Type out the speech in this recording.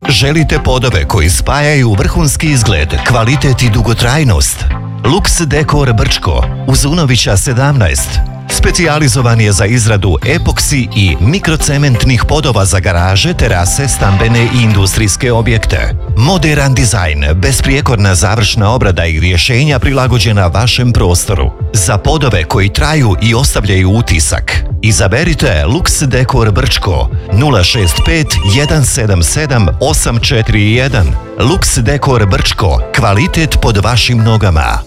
Želite podove koji spajaju vrhunski izgled, kvalitet i dugotrajnost? Lux Dekor Brčko uz Unovića 17. Specijalizovan je za izradu epoksi i mikrocementnih podova za garaže, terase, stambene i industrijske objekte. Moderan dizajn, besprijekorna završna obrada i rješenja prilagođena vašem prostoru. Za podove koji traju i ostavljaju utisak, izaberite Lux Dekor Brčko 065 177 841. Lux Dekor Brčko, kvalitet pod vašim nogama.